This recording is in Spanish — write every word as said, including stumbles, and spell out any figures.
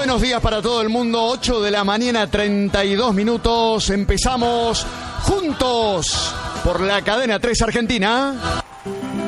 Buenos días para todo el mundo, ocho de la mañana, treinta y dos minutos. Empezamos juntos por la cadena tres Argentina.